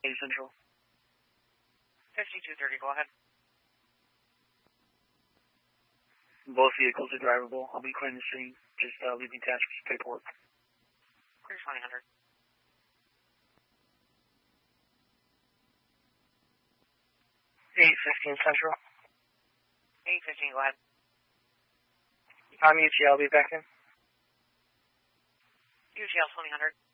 A Central. 5230, go ahead. Both vehicles are drivable. I'll be clearing the scene. Just leaving task for paperwork. Clear 2000. Central. 815, go ahead. I'm UTL, I'll be back in. UTL 2000.